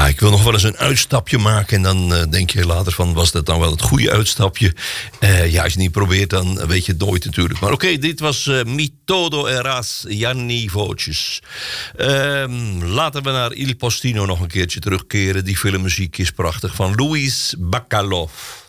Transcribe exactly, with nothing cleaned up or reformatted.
Ja, ik wil nog wel eens een uitstapje maken. En dan uh, denk je later van, was dat dan wel het goede uitstapje? Uh, ja, als je het niet probeert, dan weet je het nooit natuurlijk. Maar oké, okay, dit was uh, Mi Todo Eras, Gianni Voces. Uh, laten we naar Il Postino nog een keertje terugkeren. Die filmmuziek is prachtig van Luis Bacalov.